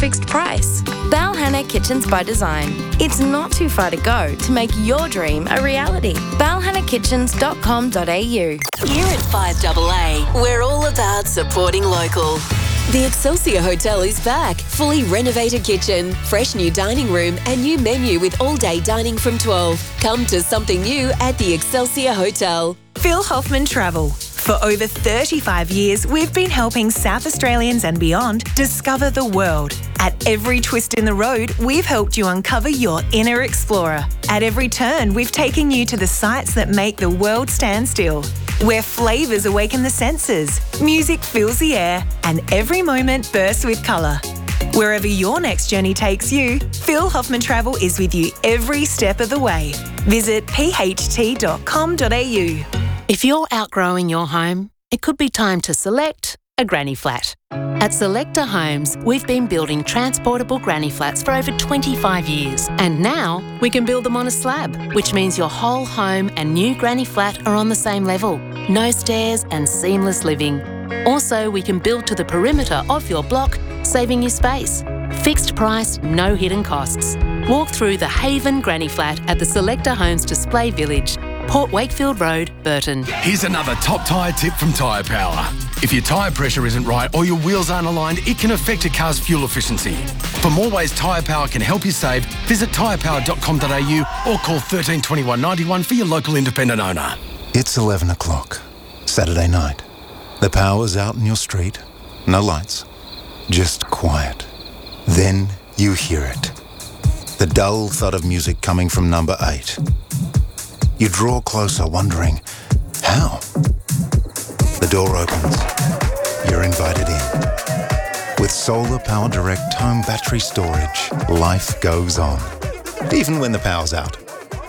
fixed price. Balhanna Kitchens by Design. It's not too far to go to make your dream a reality. balhannakitchens.com.au. Here at 5AA, we're all about supporting local. The Excelsior Hotel is back. Fully renovated kitchen, fresh new dining room and new menu with all-day dining from 12. Come to something new at the Excelsior Hotel. Phil Hoffman Travel. For over 35 years, we've been helping South Australians and beyond discover the world. At every twist in the road, we've helped you uncover your inner explorer. At every turn, we've taken you to the sights that make the world stand still. Where flavours awaken the senses, music fills the air, and every moment bursts with colour. Wherever your next journey takes you, Phil Hoffman Travel is with you every step of the way. Visit pht.com.au. If you're outgrowing your home, it could be time to select a granny flat. At Selector Homes, we've been building transportable granny flats for over 25 years. And now we can build them on a slab, which means your whole home and new granny flat are on the same level. No stairs and seamless living. Also, we can build to the perimeter of your block, saving you space. Fixed price, no hidden costs. Walk through the Haven Granny Flat at the Selector Homes Display Village, Port Wakefield Road, Burton. Here's another top tyre tip from Tyre Power. If your tyre pressure isn't right or your wheels aren't aligned, it can affect your car's fuel efficiency. For more ways Tyre Power can help you save, visit tyrepower.com.au or call 13 21 91 for your local independent owner. It's 11 o'clock, Saturday night. The power's out in your street. No lights, just quiet. Then you hear it. The dull thud of music coming from number 8. You draw closer, wondering, how? The door opens. You're invited in. With Solar Power Direct home battery storage, life goes on. Even when the power's out.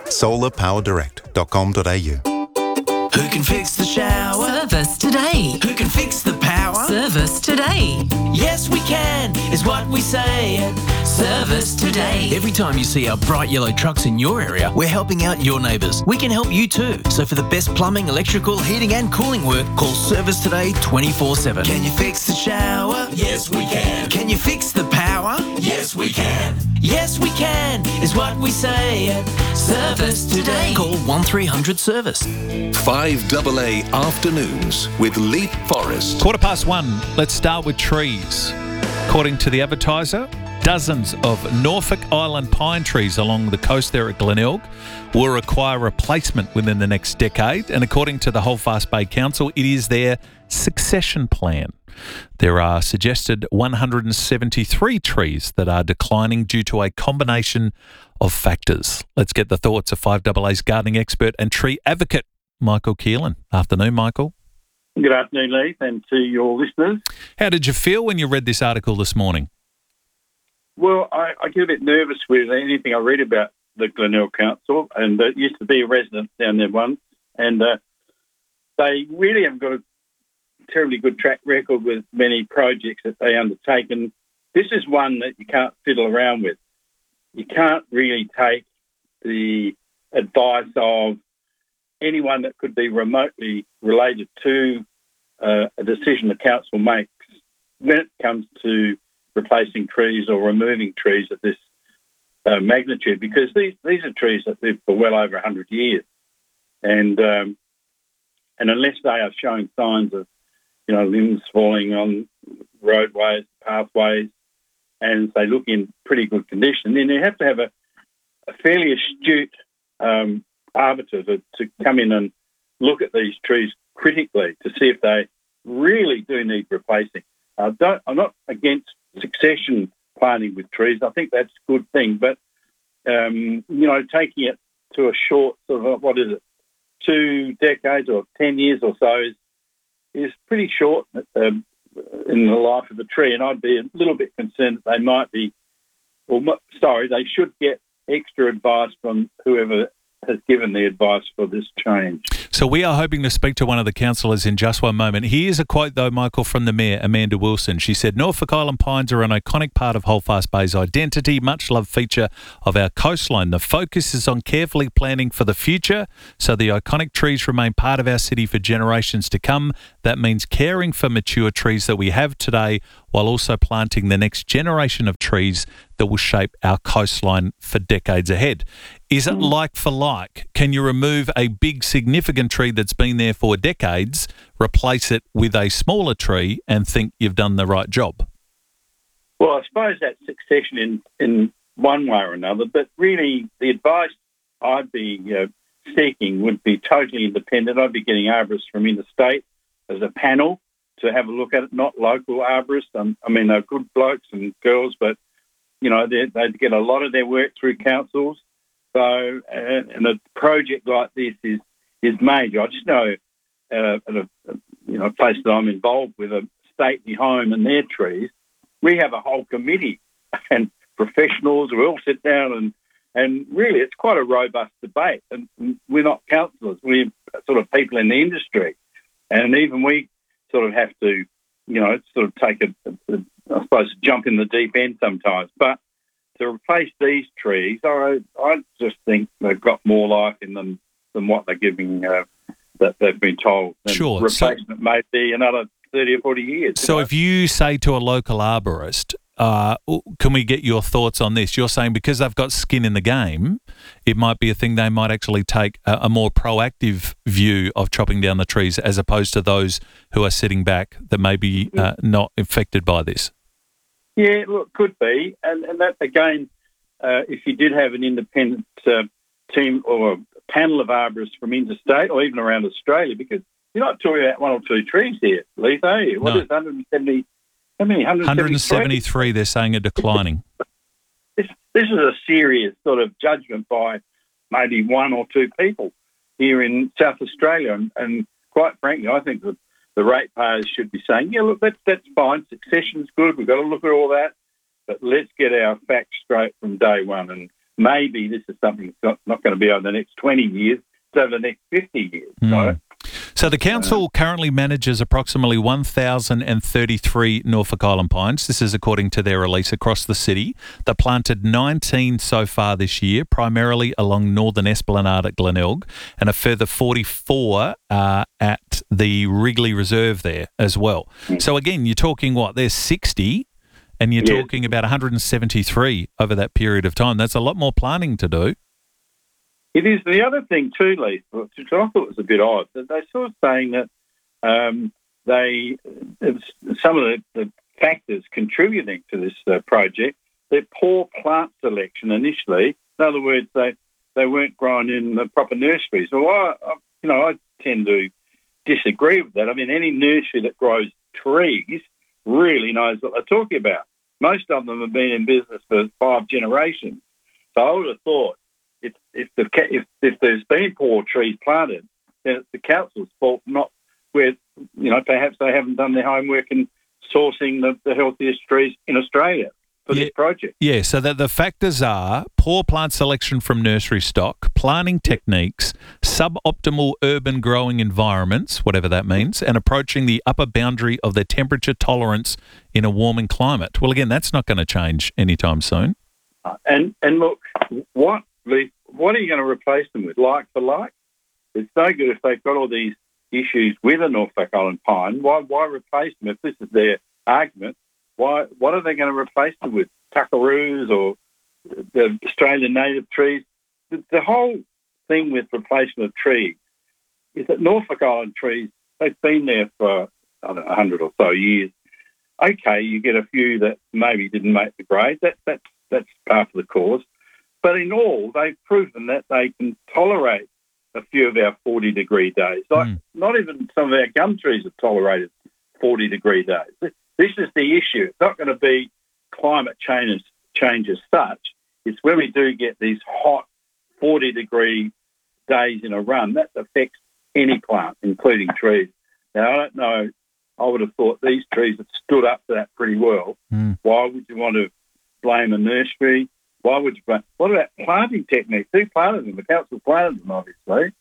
solarpowerdirect.com.au. Who can fix the shower? Service today. Who can fix the power? Service today. Yes, we can, is what we say at Service Today. Every time you see our bright yellow trucks in your area, we're helping out your neighbours. We can help you too. So for the best plumbing, electrical, heating and cooling work, call Service Today 24/7. Can you fix the shower? Yes, we can. Can you fix the power? Yes, we can. Yes, we can, is what we say at Service Today. Call 1300 Service. 5AA Afternoons with Leap Forest. 1:15. Let's start with trees. According to the Advertiser, dozens of Norfolk Island pine trees along the coast there at Glenelg will require replacement within the next decade. And according to the Holdfast Bay Council, it is their succession plan. There are suggested 173 trees that are declining due to a combination of factors. Let's get the thoughts of 5AA's gardening expert and tree advocate, Michael Keelan. Afternoon, Michael. Good afternoon, Leith, and to your listeners. How did you feel when you read this article this morning? Well, I get a bit nervous with anything I read about the Glenelg Council, and it used to be a resident down there once, and they really haven't got a terribly good track record with many projects that they undertake, and this is one that you can't fiddle around with. You can't really take the advice of anyone that could be remotely related to a decision the council makes when it comes to replacing trees or removing trees at this magnitude, because these are trees that live for well over 100 years. And unless they are showing signs of, limbs falling on roadways, pathways, and they look in pretty good condition, then you have to have a fairly astute arbiter to come in and look at these trees critically to see if they really do need replacing. I'm not against succession planting with trees. I think that's a good thing, but taking it to a short sort of 2 decades or 10 years or so is pretty short in the life of a tree, and I'd be a little bit concerned that they should get extra advice from whoever has given the advice for this change. So we are hoping to speak to one of the councillors in just one moment. Here's a quote, though, Michael, from the Mayor, Amanda Wilson. She said, Norfolk Island pines are an iconic part of Holdfast Bay's identity, much-loved feature of our coastline. The focus is on carefully planning for the future so the iconic trees remain part of our city for generations to come. That means caring for mature trees that we have today while also planting the next generation of trees that will shape our coastline for decades ahead. Is it like for like? Can you remove a big significant tree that's been there for decades, replace it with a smaller tree and think you've done the right job? Well, I suppose that's succession in one way or another, but really the advice I'd be seeking would be totally independent. I'd be getting arborists from interstate as a panel to have a look at it, not local arborists. I mean, they're good blokes and girls, but, you know, they get a lot of their work through councils. So, and a project like this is major. I just know at a place that I'm involved with, a stately home and their trees, we have a whole committee and professionals who all sit down and really it's quite a robust debate. And we're not councillors, we're sort of people in the industry. And even we sort of have to, sort of take I suppose, jump in the deep end sometimes. But to replace these trees, I just think they've got more life in them than what they're giving, that they've been told. And sure. Replacement may be another 30 or 40 years. So if you say to a local arborist, can we get your thoughts on this? You're saying because they've got skin in the game, it might be a thing they might actually take a more proactive view of chopping down the trees as opposed to those who are sitting back that may be not affected by this. Yeah, look, could be. And that, again, if you did have an independent team or a panel of arborists from interstate or even around Australia, because you're not talking about one or two trees here, Leith, are you? What is 170? How many? 173, they're saying, are declining. This is a serious sort of judgment by maybe one or two people here in South Australia. And quite frankly, I think the ratepayers should be saying, yeah, look, that's fine. Succession's good. We've got to look at all that. But let's get our facts straight from day one. And maybe this is something that's not going to be over the next 20 years. It's over the next 50 years. Right? So the council currently manages approximately 1,033 Norfolk Island pines. This is according to their release across the city. They planted 19 so far this year, primarily along Northern Esplanade at Glenelg, and a further 44 at the Wrigley Reserve there as well. So again, you're talking what? There's 60 and you're talking about 173 over that period of time. That's a lot more planting to do. It is. The other thing too, Lee, which I thought was a bit odd, that they're sort of saying that some of the factors contributing to this project, they're poor plant selection initially. In other words, they weren't grown in the proper nurseries. Well, I tend to disagree with that. I mean, any nursery that grows trees really knows what they're talking about. Most of them have been in business for 5 generations. So I would have thought, if there's been poor trees planted, then it's the council's fault, not where, perhaps they haven't done their homework in sourcing the healthiest trees in Australia for this project. Yeah, so the factors are poor plant selection from nursery stock, planting techniques, suboptimal urban growing environments, whatever that means, and approaching the upper boundary of their temperature tolerance in a warming climate. Well, again, that's not going to change anytime soon. And look, what are you going to replace them with? Like for like? It's no good if they've got all these issues with a Norfolk Island pine. Why replace them? If this is their argument, what are they going to replace them with? Tuckaroos or the Australian native trees? The whole thing with replacement of trees is that Norfolk Island trees, they've been there for, 100 or so years. Okay, you get a few that maybe didn't make the grade. That's part of the cause. But in all, they've proven that they can tolerate a few of our 40-degree days. Like not even some of our gum trees have tolerated 40-degree days. This is the issue. It's not going to be climate change as such. It's when we do get these hot 40-degree days in a run, that affects any plant, including trees. Now, I don't know. I would have thought these trees have stood up to that pretty well. Why would you want to blame a nursery? Why would you blame? What about planting techniques? Who planted them? The council planted them, obviously.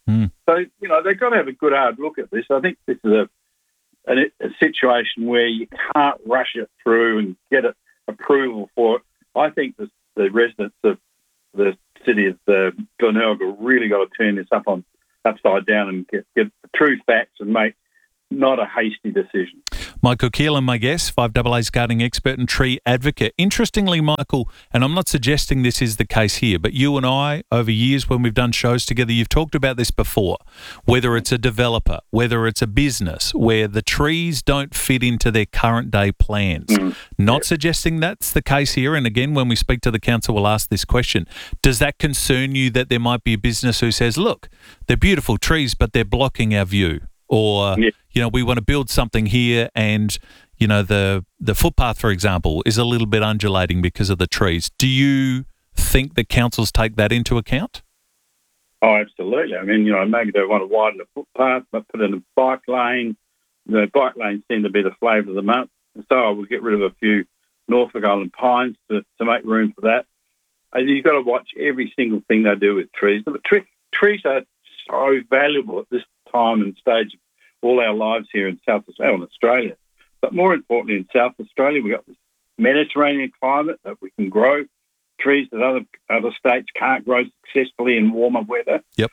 So, they've got to have a good hard look at this. I think this is a situation where you can't rush it through and get approval for it. I think the residents of the city of Glenelg have really got to turn this upside down and get the true facts and make not a hasty decision. Michael Keelan, my guest, 5AA's gardening expert and tree advocate. Interestingly, Michael, and I'm not suggesting this is the case here, but you and I, over years when we've done shows together, you've talked about this before, whether it's a developer, whether it's a business, where the trees don't fit into their current day plans. Not suggesting that's the case here. And again, when we speak to the council, we'll ask this question. Does that concern you that there might be a business who says, look, they're beautiful trees, but they're blocking our view? Or, we want to build something here and, the footpath, for example, is a little bit undulating because of the trees. Do you think the councils take that into account? Oh, absolutely. I mean, maybe they want to widen the footpath, but put in a bike lane. The bike lanes seem to be the flavour of the month. So I will get rid of a few Norfolk Island pines to make room for that. You've got to watch every single thing they do with trees. But trees are so valuable at this time and stage of all our lives here in South Australia. But more importantly, in South Australia, we've got this Mediterranean climate that we can grow trees that other states can't grow successfully in warmer weather. Yep.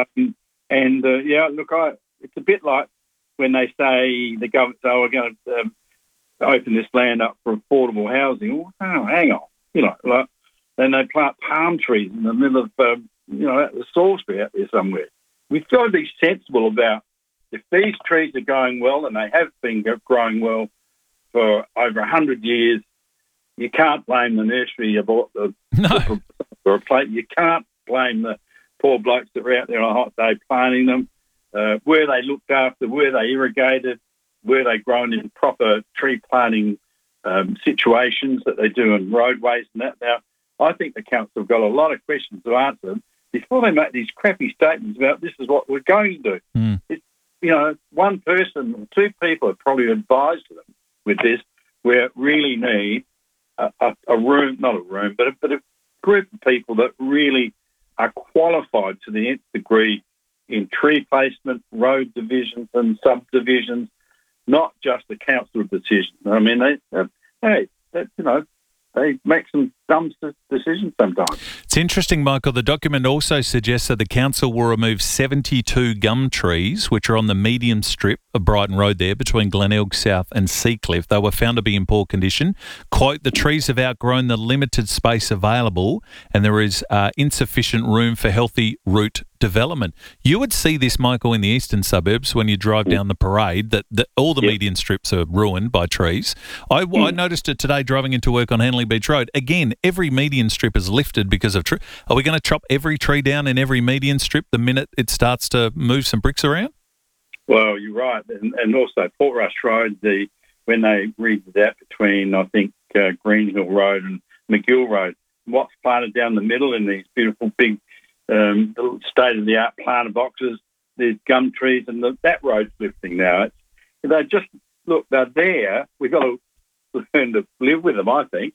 It's a bit like when they say the government, we're going to open this land up for affordable housing. Oh, hang on. Then they plant palm trees in the middle of, at the Salisbury out there somewhere. We've got to be sensible about if these trees are going well, and they have been growing well for over 100 years, you can't blame the nursery you bought or a plate. You can't blame the poor blokes that were out there on a hot day planting them. Were they looked after? Were they irrigated? Were they grown in proper tree planting situations that they do in roadways and that? Now, I think the council have got a lot of questions to answer before they make these crappy statements about this is what we're going to do. One person or two people have probably advised them with this. We really need a room, not a room, but a group of people that really are qualified to the nth degree in tree placement, road divisions and subdivisions, not just a council decision. I mean, they make some dumb decisions sometimes. It's interesting, Michael. The document also suggests that the council will remove 72 gum trees, which are on the medium strip of Brighton Road there between Glenelg South and Seacliff. They were found to be in poor condition. Quote, the trees have outgrown the limited space available and there is insufficient room for healthy root development. You would see this, Michael, in the eastern suburbs when you drive down the parade, that all the median strips are ruined by trees. I noticed it today driving into work on Henley Beach Road. Again, every median strip is lifted because of tree. Are we going to chop every tree down in every median strip the minute it starts to move some bricks around? Well, you're right. And also Portrush Road, when they redid that between, I think, Greenhill Road and McGill Road, what's planted down the middle in these beautiful big state-of-the-art planter boxes, there's gum trees, and that road's lifting now. They're there. We've got to learn to live with them, I think.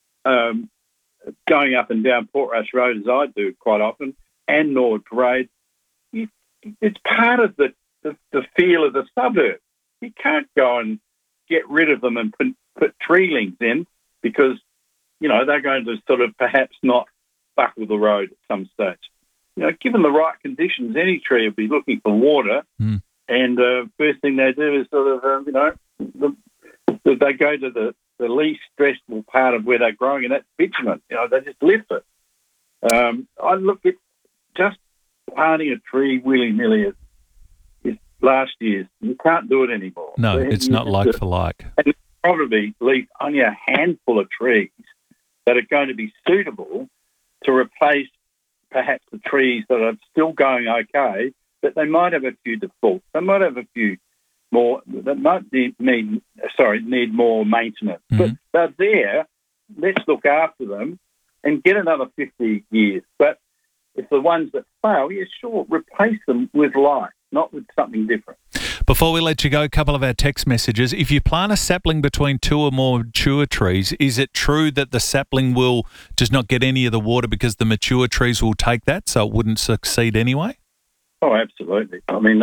Going up and down Portrush Road, as I do quite often, and Norwood Parade, it's part of the feel of the suburb. You can't go and get rid of them and put tree links in because, they're going to sort of perhaps not buckle the road at some stage. Given the right conditions, any tree will be looking for water, and first thing they do is sort of, they go to the least stressful part of where they're growing, and that's bitumen. They just lift it. I look at just planting a tree willy-nilly is last year's. You can't do it anymore. No, it's not like for like. And probably leave only a handful of trees that are going to be suitable to replace perhaps the trees that are still going okay, but they might have a few defaults. They might have a few more that might need more maintenance. But they're there. Let's look after them and get another 50 years. But if the ones that fail, sure, replace them with life, not with something different. Before we let you go, a couple of our text messages. If you plant a sapling between two or more mature trees, is it true that the sapling does not get any of the water because the mature trees will take that, so it wouldn't succeed anyway? Oh, absolutely. I mean,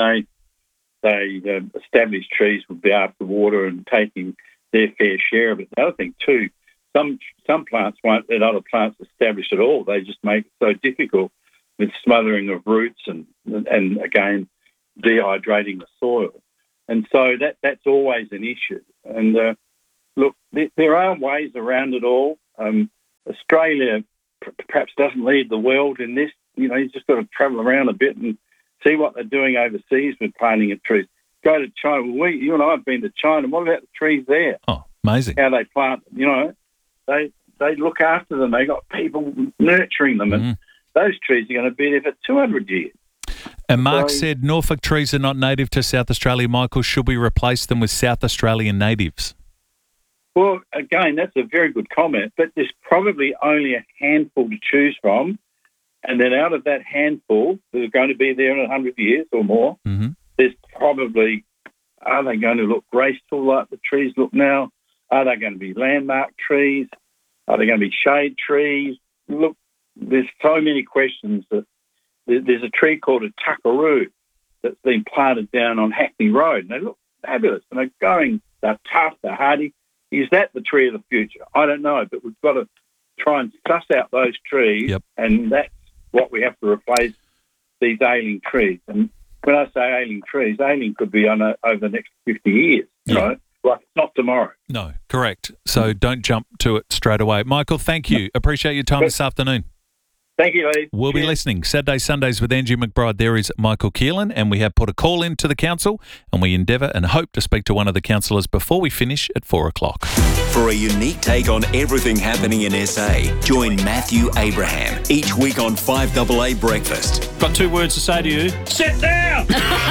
they established trees would be after water and taking their fair share of it. The other thing too, some plants won't let other plants establish at all. They just make it so difficult with smothering of roots and again dehydrating the soil, and so that's always an issue. And look, there are ways around it all. Australia perhaps doesn't lead the world in this. You know, you've just got to travel around a bit and see what they're doing overseas with planting of trees. Go to China. You and I have been to China. What about the trees there? Oh, amazing. How they plant them. You know, they look after them. They got people nurturing them, and those trees are going to be there for 200 years. And Mark said Norfolk trees are not native to South Australia. Michael, should we replace them with South Australian natives? Well, again, that's a very good comment, but there's probably only a handful to choose from. And then out of that handful that are going to be there in 100 years or more, there's probably, are they going to look graceful like the trees look now? Are they going to be landmark trees? Are they going to be shade trees? Look, there's so many questions. That there's a tree called a tuckaroo that's been planted down on Hackney Road, and they look fabulous, and they're tough, they're hardy. Is that the tree of the future? I don't know, but we've got to try and suss out those trees, and that's what we have to replace these ailing trees. And when I say ailing trees, ailing could be over the next 50 years, right? Like, not tomorrow. No, correct. So don't jump to it straight away. Michael, thank you. Appreciate your time this afternoon. Thank you, Lee. We'll be listening Saturday, Sundays with Angie McBride. There is Michael Keelan, and we have put a call in to the council, and we endeavour and hope to speak to one of the councillors before we finish at 4 o'clock. For a unique take on everything happening in SA, join Matthew Abraham each week on 5AA Breakfast. Got 2 words to say to you. Sit down!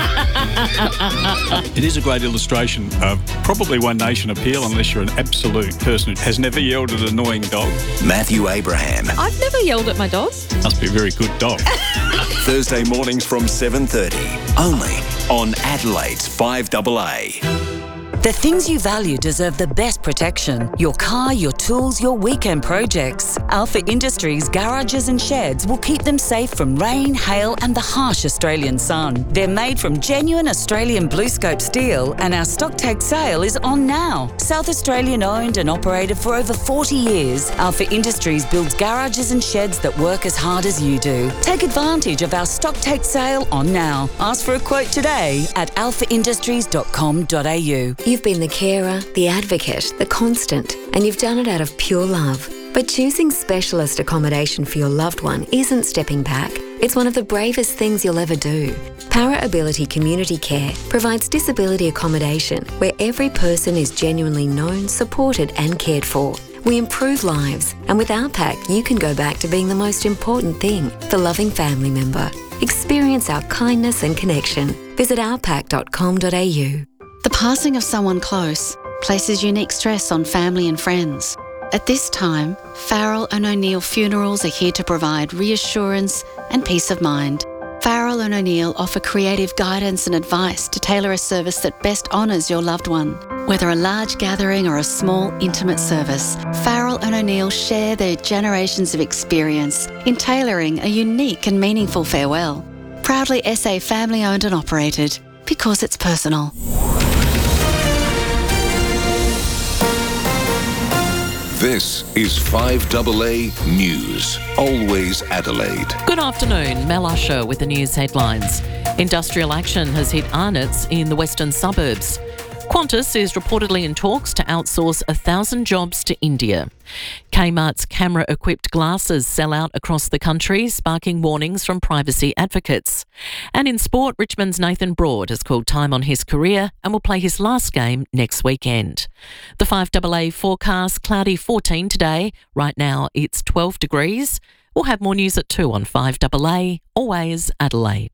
It is a great illustration of probably One Nation appeal, unless you're an absolute person who has never yelled at an annoying dog. Matthew Abraham. I've never yelled at my dog. Must be a very good dog. Thursday mornings from 7:30, only on Adelaide's 5AA. The things you value deserve the best protection. Your car, your tools, your weekend projects. Alpha Industries garages and sheds will keep them safe from rain, hail and the harsh Australian sun. They're made from genuine Australian BlueScope steel, and our stock take sale is on now. South Australian owned and operated for over 40 years, Alpha Industries builds garages and sheds that work as hard as you do. Take advantage of our stock take sale on now. Ask for a quote today at alphaindustries.com.au. You've been the carer, the advocate, the constant, and you've done it out of pure love. But choosing specialist accommodation for your loved one isn't stepping back. It's one of the bravest things you'll ever do. Para Ability Community Care provides disability accommodation where every person is genuinely known, supported and cared for. We improve lives, and with our pack, you can go back to being the most important thing, the loving family member. Experience our kindness and connection. Visit ourpack.com.au. The passing of someone close places unique stress on family and friends. At this time, Farrell and O'Neill Funerals are here to provide reassurance and peace of mind. Farrell and O'Neill offer creative guidance and advice to tailor a service that best honours your loved one. Whether a large gathering or a small, intimate service, Farrell and O'Neill share their generations of experience in tailoring a unique and meaningful farewell. Proudly SA family owned and operated, because it's personal. This is 5AA News, always Adelaide. Good afternoon, Mel Usher with the news headlines. Industrial action has hit Arnott's in the western suburbs. Qantas is reportedly in talks to outsource 1,000 jobs to India. Kmart's camera-equipped glasses sell out across the country, sparking warnings from privacy advocates. And in sport, Richmond's Nathan Broad has called time on his career and will play his last game next weekend. The 5AA forecast, cloudy 14 today. Right now it's 12 degrees. We'll have more news at 2 on 5AA, always Adelaide.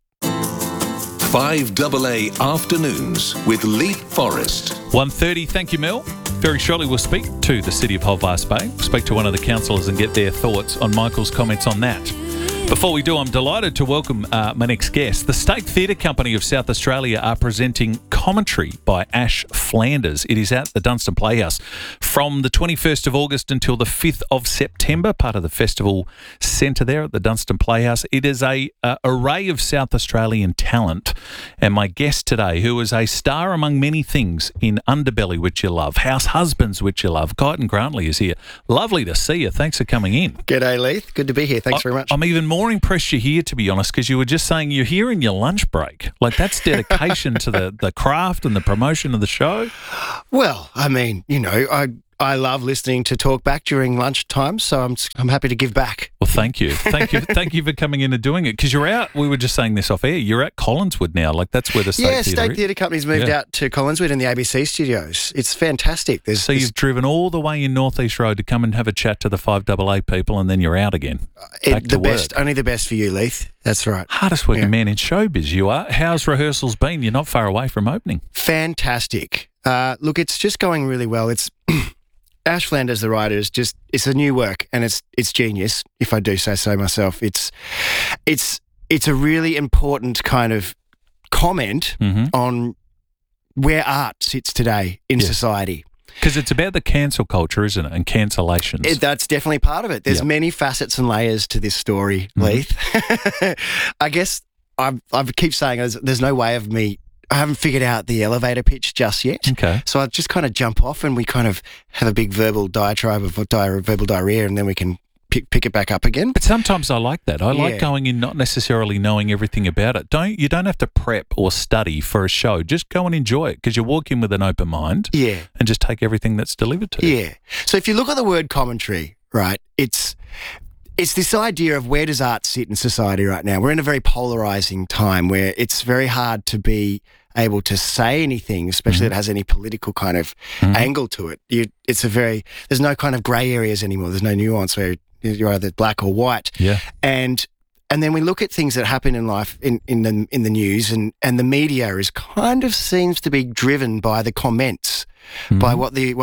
5AA Afternoons with Leap Forest. 1:30, thank you, Mel. Very shortly we'll speak to the City of Holvast Bay. We'll speak to one of the councillors and get their thoughts on Michael's comments on that. Before we do, I'm delighted to welcome my next guest. The State Theatre Company of South Australia are presenting commentary by Ash Flanders. It is at the Dunstan Playhouse from the 21st of August until the 5th of September, part of the festival centre there at the Dunstan Playhouse. It is a array of South Australian talent, and my guest today, who is a star among many things in Underbelly, which you love, House Husbands, which you love, Guyton Grantley is here. Lovely to see you. Thanks for coming in. G'day, Leith. Good to be here. Thanks very much. I'm even more impressed you're here, to be honest, because you were just saying you're here in your lunch break. Like, that's dedication to the craft and the promotion of the show. Well, I mean, you know, I love listening to talk back during lunchtime, so I'm happy to give back. Well, thank you. Thank you for coming in and doing it, because you're out, we were just saying this off air, you're at Collinswood now. Like, that's where the State Theatre is. State Theatre Company's moved out to Collinswood in the ABC studios. It's fantastic. So you've driven all the way in North East Road to come and have a chat to the 5AA people, and then you're out again. Only the best for you, Leith. That's right. Hardest working man in showbiz you are. How's rehearsals been? You're not far away from opening. Fantastic. Look, it's just going really well. It's Ash Flanders, the writer, it's a new work, and it's genius, if I do say so myself. It's a really important kind of comment on where art sits today in society. Because it's about the cancel culture, isn't it? And cancellations. That's definitely part of it. There's many facets and layers to this story, Leith. I guess I keep saying there's no way of me. I haven't figured out the elevator pitch just yet. Okay. So I just kind of jump off and we kind of have a big verbal diatribe of verbal diarrhea, and then we can pick it back up again. But sometimes I like that. I like going in not necessarily knowing everything about it. You don't have to prep or study for a show. Just go and enjoy it, because you walk in with an open mind and just take everything that's delivered to you. Yeah. So if you look at the word commentary, right, it's this idea of where does art sit in society right now. We're in a very polarising time where it's very hard to be able to say anything, especially that has any political kind of angle to it. There's no kind of grey areas anymore. There's no nuance where you're either black or white. Yeah. And then we look at things that happen in life in the news, and the media is kind of seems to be driven by the comments, by what the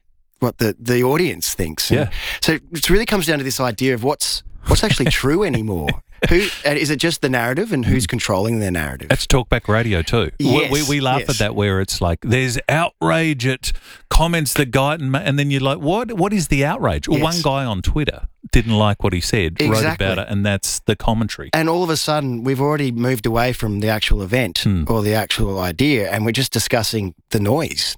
audience thinks. And so it really comes down to this idea of what's actually true anymore. Is it just the narrative, and who's controlling their narrative? That's talkback radio too. Yes, we laugh at that, where it's like there's outrage at comments that Guyton and then you're like, what is the outrage? Well, one guy on Twitter didn't like what he said, wrote about it, and that's the commentary. And all of a sudden, we've already moved away from the actual event or the actual idea, and we're just discussing the noise.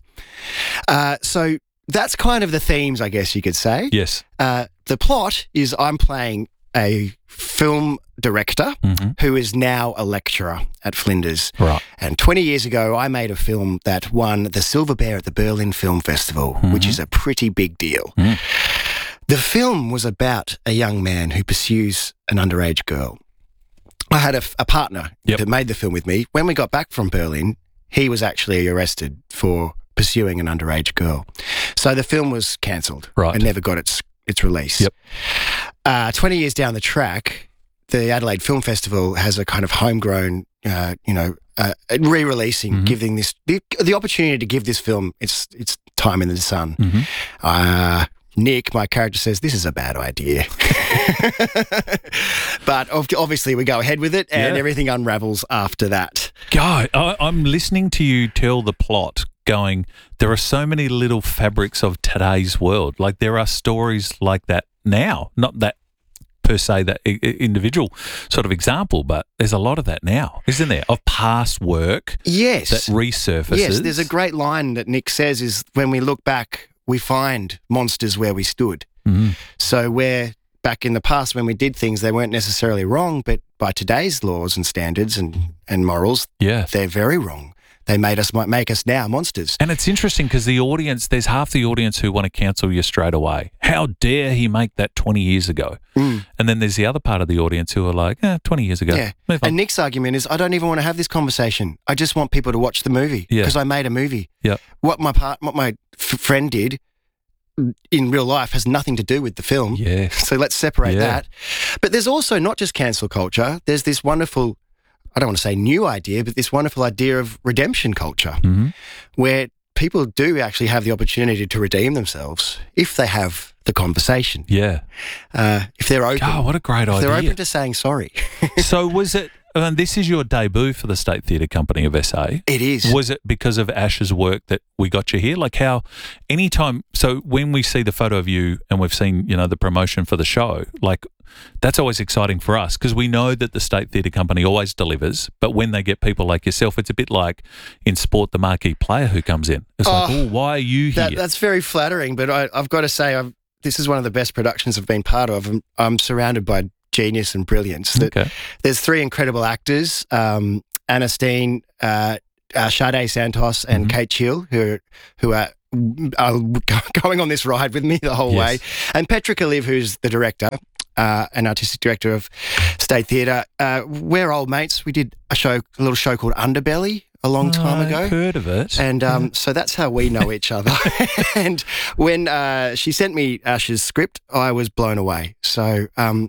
So that's kind of the themes, I guess you could say. Yes. The plot is I'm playing a film director who is now a lecturer at Flinders. Right. And 20 years ago, I made a film that won the Silver Bear at the Berlin Film Festival, which is a pretty big deal. The film was about a young man who pursues an underage girl. I had a partner that made the film with me. When we got back from Berlin, he was actually arrested for pursuing an underage girl. So the film was cancelled and never got its release. 20 years down the track, the Adelaide Film Festival has a kind of homegrown, re-releasing, giving this the opportunity to give this film its time in the sun. Nick, my character, says this is a bad idea, but obviously we go ahead with it, and everything unravels after that. God, I'm listening to you tell the plot, going, there are so many little fabrics of today's world. Like, there are stories like that now, not that per se that individual sort of example, but there's a lot of that now, isn't there, of past work that resurfaces. Yes, there's a great line that Nick says is, when we look back, we find monsters where we stood. So where back in the past when we did things, they weren't necessarily wrong, but by today's laws and standards and morals, they're very wrong. They might make us now monsters. And it's interesting because the audience, there's half the audience who want to cancel you straight away. How dare he make that 20 years ago? And then there's the other part of the audience who are like, 20 years ago. Yeah. And Nick's argument is, I don't even want to have this conversation. I just want people to watch the movie because I made a movie. What my friend did in real life has nothing to do with the film. So let's separate that. But there's also not just cancel culture. There's this wonderful, I don't want to say new idea, but this wonderful idea of redemption culture, where people do actually have the opportunity to redeem themselves if they have the conversation. If they're open. Oh, what a great idea. If they're open to saying sorry. So was it, And this is your debut for the State Theatre Company of SA. It is. Was it because of Ash's work that we got you here? Like how anytime, so when we see the photo of you and we've seen, the promotion for the show, like that's always exciting for us because we know that the State Theatre Company always delivers, but when they get people like yourself, it's a bit like in sport, the marquee player who comes in. It's why are you here? That's very flattering, but I've got to say this is one of the best productions I've been part of. I'm surrounded by genius and brilliance. Okay. There's three incredible actors, Anna Steen, Sade Santos and Kate Chill, who are going on this ride with me the whole way. And Petra Liv, who's the director, and artistic director of State Theatre. We're old mates. We did a little show called Underbelly a long time ago. I've heard of it. And so that's how we know each other. And when she sent me Ash's script, I was blown away. So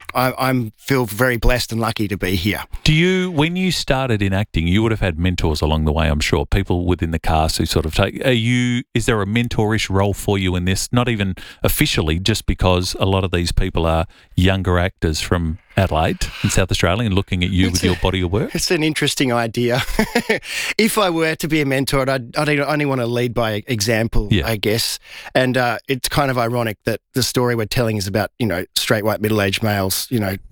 I feel very blessed and lucky to be here. When you started in acting, you would have had mentors along the way, I'm sure, people within the cast who sort of is there a mentorish role for you in this? Not even officially, just because a lot of these people are younger actors from Adelaide in South Australia and looking at you with your body of work? It's an interesting idea. If I were to be a mentor, I'd only want to lead by example, I guess. And it's kind of ironic that the story we're telling is about, straight white middle-aged males,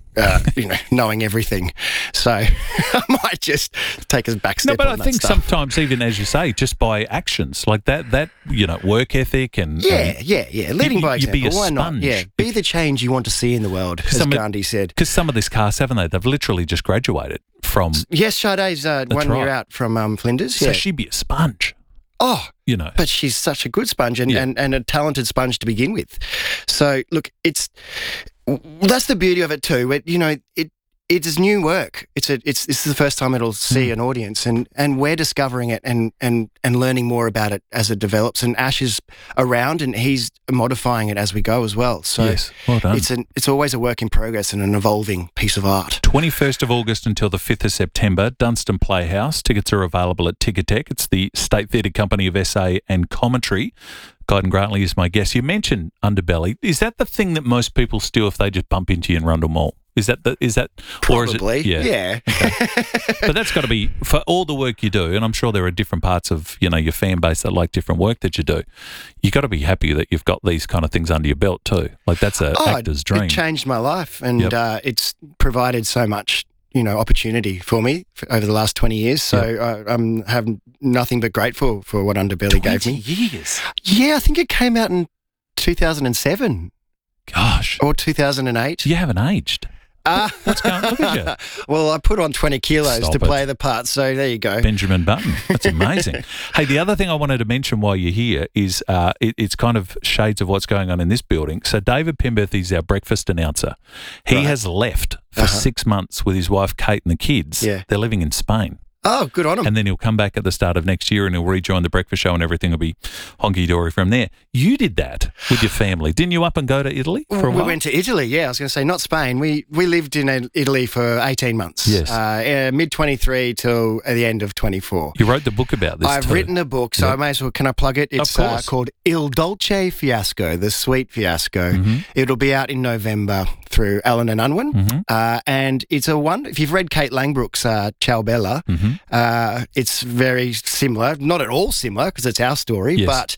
knowing everything. So I might just take us back step. No, but on I think stuff. sometimes, even as you say, just by actions like that, work ethic and leading by example. Be a Why sponge. not? Yeah, be the change you want to see in the world, as Gandhi said. Because some of this cast, haven't they? They've literally just graduated from. Yes, Sade's 1 year out from Flinders. So she'd be a sponge. Oh, but she's such a good sponge and a talented sponge to begin with. So look, that's the beauty of it too. It's new work. This is the first time it'll see an audience, and we're discovering it and learning more about it as it develops. And Ash is around, and he's modifying it as we go as well. So yes, well done. It's always a work in progress and an evolving piece of art. 21st of August until the 5th of September, Dunstan Playhouse. Tickets are available at Ticketek. It's the State Theatre Company of SA and Commentary. Guyden Grantley is my guest. You mentioned Underbelly. Is that the thing that most people steal if they just bump into you in Rundle Mall? Is that Probably, or is it? Yeah. Okay. But that's got to be for all the work you do, and I'm sure there are different parts of your fan base that like different work that you do. You got to be happy that you've got these kind of things under your belt too. Like that's an actor's dream. It changed my life, and it's provided so much opportunity for me over the last 20 years. So I'm having nothing but grateful for what Underbelly gave me. 20 years? Yeah, I think it came out in 2007. Gosh. Or 2008. You haven't aged. What's going on? Look at you. Well, I put on 20 kilos to play the part, so there you go. Benjamin Button. That's amazing. Hey, the other thing I wanted to mention while you're here is it's kind of shades of what's going on in this building. So David Penberthy is our breakfast announcer. He has left for 6 months with his wife Kate and the kids. Yeah. They're living in Spain. Oh, good on him. And then he'll come back at the start of next year and he'll rejoin the breakfast show and everything will be honky-dory from there. You did that with your family. Didn't you up and go to Italy for a while? We went to Italy, yeah. I was going to say, not Spain. We lived in Italy for 18 months. Yes. Mid-23 till the end of 24. You wrote the book about this I've written a book, so I may as well, can I plug it? It's called Il Dolce Fiasco, The Sweet Fiasco. Mm-hmm. It'll be out in November through Allen and Unwin. Mm-hmm. And it's if you've read Kate Langbrook's Ciao Bella, it's very similar, not at all similar because it's our story, but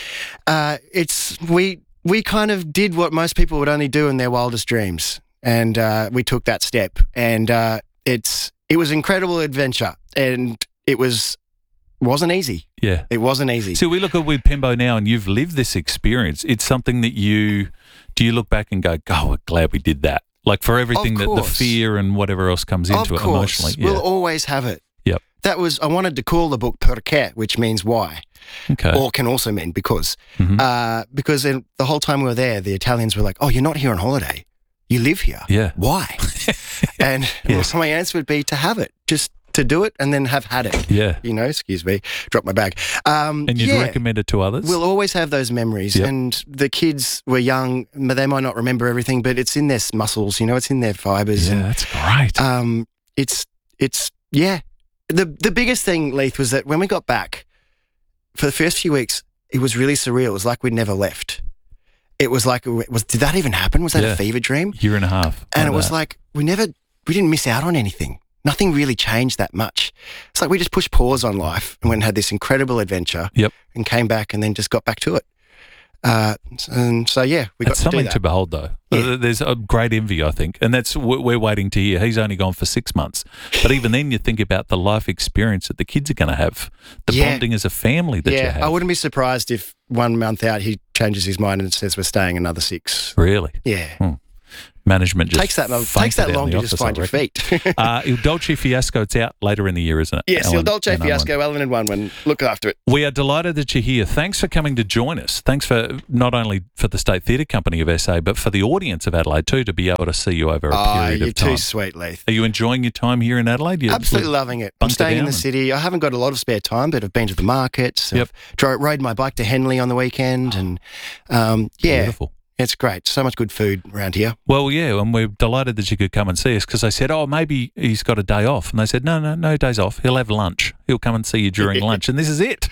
we kind of did what most people would only do in their wildest dreams, and we took that step, and it was an incredible adventure, and it wasn't easy. Yeah, it wasn't easy. So we look at with Pembo now, and you've lived this experience. It's something that do you look back and go, "God, we're glad we did that." Like for everything that the fear and whatever else comes into it emotionally. Yeah. We'll always have it. Yep. I wanted to call the book Perché, which means why. Okay. Or can also mean because. Because the whole time we were there, the Italians were like, "Oh, you're not here on holiday. You live here. Yeah. Why?" And my answer would be to have it, just to do it and then have had it. Yeah. Excuse me, drop my bag. And you'd recommend it to others? We'll always have those memories. Yep. And the kids were young, they might not remember everything, but it's in their muscles, it's in their fibres. Yeah, that's great. The biggest thing, Leith, was that when we got back, for the first few weeks, it was really surreal. It was like we'd never left. It was like, did that even happen? Was that a fever dream? Year and a half. And it was like, we didn't miss out on anything. nothing really changed that much. It's like we just pushed pause on life and went and had this incredible adventure and came back and then just got back to it. And so, yeah, we got it's to do something that. to behold, though. Yeah. There's a great envy, I think, and that's what we're waiting to hear. He's only gone for 6 months. But even then, you think about the life experience that the kids are going to have, the bonding as a family that you have. I wouldn't be surprised if 1 month out he changes his mind and says we're staying another 6. Really? Yeah. Management just takes that long to just find your feet. Il Dolce Fiasco, it's out later in the year, isn't it? Yes, Il Dolce Fiasco, Ellen and Unwin. Look after it. We are delighted that you're here. Thanks for coming to join us. Thanks for not only for the State Theatre Company of SA, but for the audience of Adelaide too, to be able to see you over a period of time. You're too sweet, Leith. Are you enjoying your time here in Adelaide? Absolutely loving it. I'm staying in the city. I haven't got a lot of spare time, but I've been to the markets. I've rode my bike to Henley on the weekend, and Beautiful. It's great. So much good food around here. Well, yeah, and we're delighted that you could come and see us because they said, maybe he's got a day off. And they said, no days off. He'll have lunch. He'll come and see you during lunch. And this is it.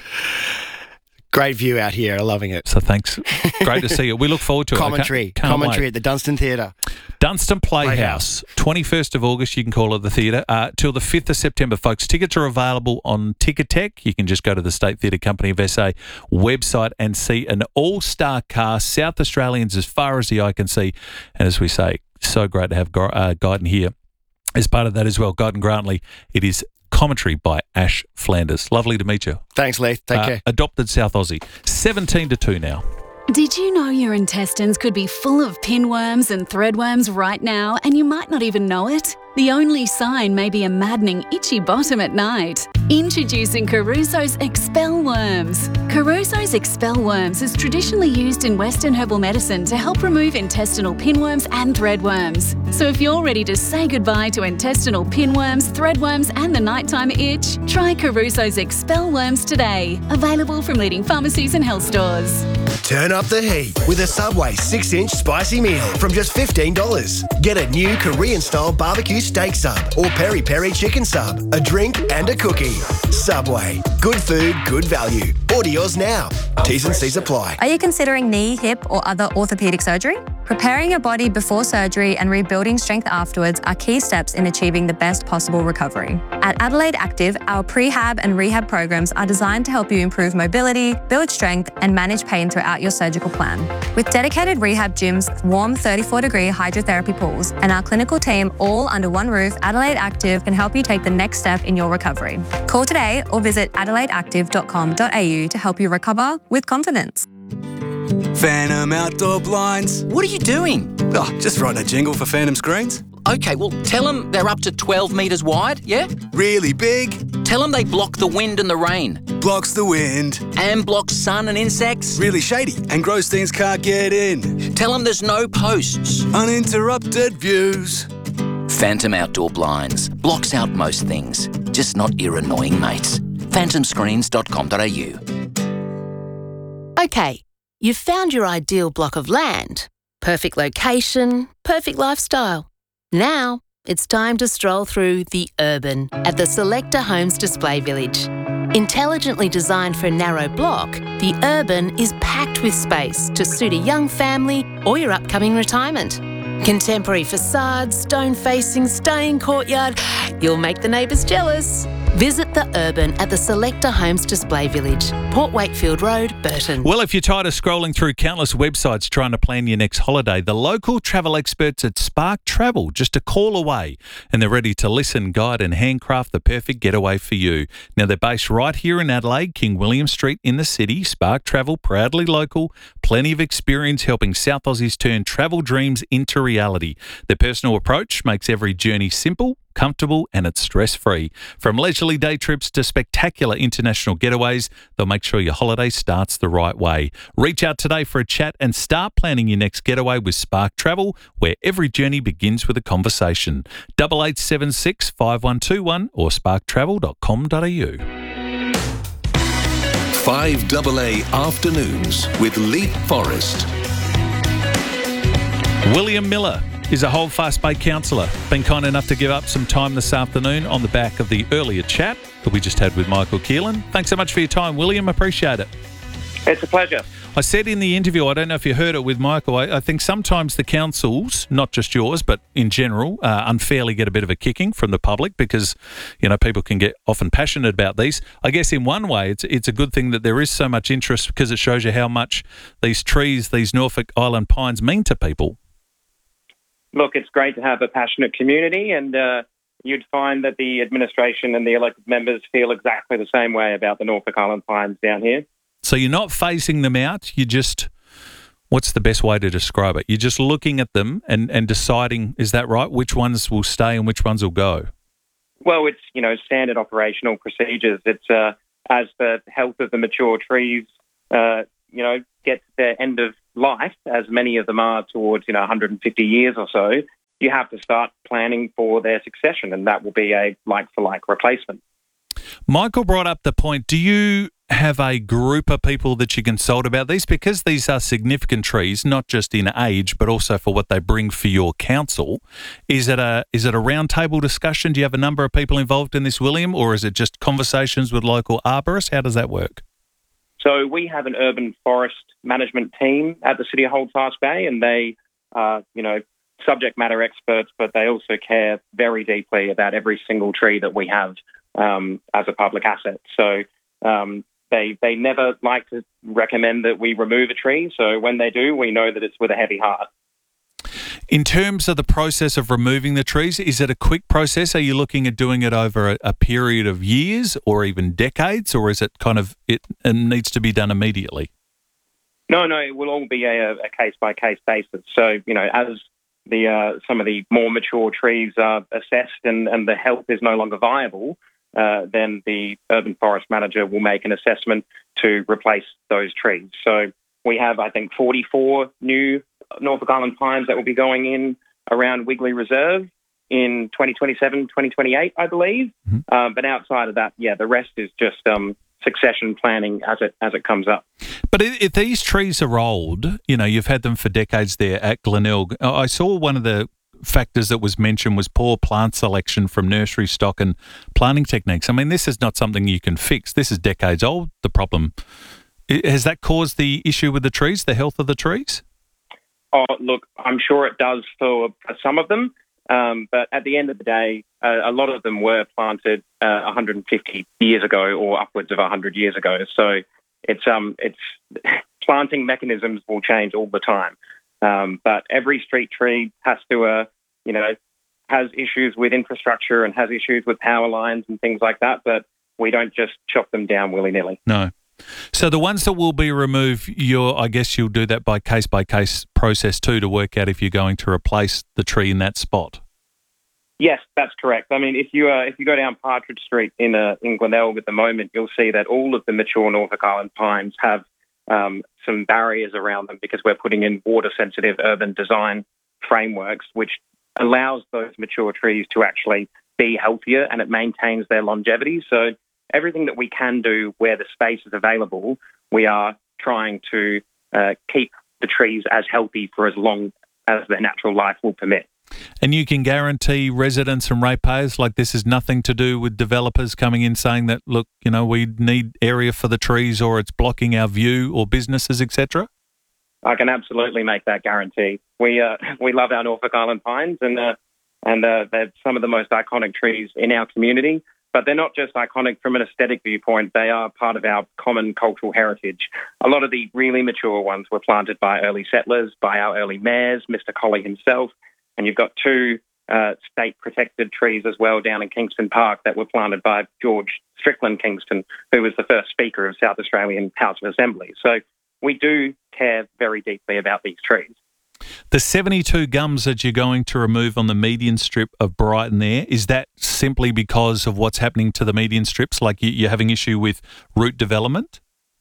Great view out here. I'm loving it. So thanks. Great to see you. We look forward to it. Commentary at the Dunstan Theatre. Dunstan Playhouse. 21st of August, you can call it the theatre, till the 5th of September, folks. Tickets are available on Ticketek. You can just go to the State Theatre Company of SA website and see an all-star cast, South Australians as far as the eye can see. And as we say, so great to have Guyton here as part of that as well. Guyton Grantley, it is commentary by Ash Flanders. Lovely to meet you. Thanks, Leith. Take care. Adopted South Aussie. 17-2 now. Did you know your intestines could be full of pinworms and threadworms right now, and you might not even know it? The only sign may be a maddening itchy bottom at night. Introducing Caruso's Expel Worms. Caruso's Expel Worms is traditionally used in Western herbal medicine to help remove intestinal pinworms and threadworms. So if you're ready to say goodbye to intestinal pinworms, threadworms and the nighttime itch, try Caruso's Expel Worms today. Available from leading pharmacies and health stores. Turn up the heat with a Subway 6-inch spicy meal from just $15. Get a new Korean-style barbecue steak sub or peri-peri chicken sub, a drink and a cookie. Subway. Good food, good value. Order yours now. T's and C's apply. Are you considering knee, hip or other orthopaedic surgery? Preparing your body before surgery and rebuilding strength afterwards are key steps in achieving the best possible recovery. At Adelaide Active, our prehab and rehab programs are designed to help you improve mobility, build strength and manage pain throughout your surgical plan. With dedicated rehab gyms, warm 34-degree hydrotherapy pools and our clinical team all under one roof, Adelaide Active can help you take the next step in your recovery. Call today or visit adelaideactive.com.au to help you recover with confidence. Phantom Outdoor Blinds. What are you doing? Oh, just writing a jingle for Phantom Screens. Okay, well, tell them they're up to 12 metres wide, yeah? Really big. Tell them they block the wind and the rain. Blocks the wind. And blocks sun and insects. Really shady, and gross things can't get in. Tell them there's no posts. Uninterrupted views. Phantom Outdoor Blinds. Blocks out most things, just not your annoying mates. phantomscreens.com.au. Okay, you've found your ideal block of land. Perfect location, perfect lifestyle. Now, it's time to stroll through the Urban at the Selector Homes Display Village. Intelligently designed for a narrow block, the Urban is packed with space to suit a young family or your upcoming retirement. Contemporary facades, stone-facing, stunning courtyard. You'll make the neighbours jealous. Visit the Urban at the Selector Homes Display Village, Port Wakefield Road, Burton. Well, if you're tired of scrolling through countless websites trying to plan your next holiday, the local travel experts at Spark Travel, just a call away, and they're ready to listen, guide and handcraft the perfect getaway for you. Now, they're based right here in Adelaide, King William Street in the city. Spark Travel, proudly local, plenty of experience helping South Aussies turn travel dreams into reality. Their personal approach makes every journey simple, comfortable and it's stress-free. From leisurely day trips to spectacular international getaways, they'll make sure your holiday starts the right way. Reach out today for a chat and start planning your next getaway with Spark Travel, where every journey begins with a conversation. 8876 5121 or sparktravel.com.au. 5AA Afternoons with Leap Forrest. William Miller is a Holdfast Bay councillor. Been kind enough to give up some time this afternoon on the back of the earlier chat that we just had with Michael Keelan. Thanks so much for your time, William. Appreciate it. It's a pleasure. I said in the interview, I don't know if you heard it with Michael, I think sometimes the councils, not just yours, but in general, unfairly get a bit of a kicking from the public because, people can get often passionate about these. I guess in one way, it's a good thing that there is so much interest because it shows you how much these trees, these Norfolk Island pines mean to people. Look, it's great to have a passionate community, and you'd find that the administration and the elected members feel exactly the same way about the Norfolk Island pines down here. So you're not phasing them out, what's the best way to describe it? You're just looking at them and deciding, is that right, which ones will stay and which ones will go? Well, it's, standard operational procedures. It's as the health of the mature trees, get to their end of life, as many of them are towards, 150 years or so, you have to start planning for their succession, and that will be a like-for-like replacement. Michael brought up the point, do you have a group of people that you consult about these? Because these are significant trees, not just in age, but also for what they bring for your council. Is it a round table discussion? Do you have a number of people involved in this, William, or is it just conversations with local arborists? How does that work? So we have an urban forest management team at the City of Holdfast Bay, and they are, subject matter experts, but they also care very deeply about every single tree that we have as a public asset. So they never like to recommend that we remove a tree. So when they do, we know that it's with a heavy heart. In terms of the process of removing the trees, is it a quick process? Are you looking at doing it over a period of years or even decades, or is it it needs to be done immediately? No, it will all be a case-by-case basis. So, as some of the more mature trees are assessed and the health is no longer viable, then the urban forest manager will make an assessment to replace those trees. So we have, I think, 44 new Norfolk Island pines that will be going in around Wigley Reserve in 2027, 2028, I believe. Mm-hmm. But outside of that, the rest is just succession planning as it comes up. But if these trees are old, you've had them for decades there at Glenelg. I saw one of the factors that was mentioned was poor plant selection from nursery stock and planting techniques. I mean, this is not something you can fix. This is decades old, the problem. Has that caused the issue with the trees, the health of the trees? Oh, look, I'm sure it does for some of them. But at the end of the day, a lot of them were planted 150 years ago or upwards of 100 years ago. So it's planting mechanisms will change all the time. But every street tree has to, has issues with infrastructure and has issues with power lines and things like that. But we don't just chop them down willy-nilly. No. So the ones that will be removed, I guess you'll do that by case process too to work out if you're going to replace the tree in that spot. Yes, that's correct. I mean, if you go down Partridge Street in Glenelg at the moment, you'll see that all of the mature Norfolk Island pines have some barriers around them because we're putting in water-sensitive urban design frameworks, which allows those mature trees to actually be healthier and it maintains their longevity. So everything that we can do where the space is available, we are trying to keep the trees as healthy for as long as their natural life will permit. And you can guarantee residents and ratepayers, like this is nothing to do with developers coming in saying that, look, we need area for the trees or it's blocking our view or businesses, etc.? I can absolutely make that guarantee. We love our Norfolk Island pines and they're some of the most iconic trees in our community. But they're not just iconic from an aesthetic viewpoint, they are part of our common cultural heritage. A lot of the really mature ones were planted by early settlers, by our early mayors, Mr. Colley himself, and you've got two state-protected trees as well down in Kingston Park that were planted by George Strickland Kingston, who was the first Speaker of South Australian House of Assembly. So we do care very deeply about these trees. The 72 gums that you're going to remove on the median strip of Brighton there, is that simply because of what's happening to the median strips, like you're having issue with root development?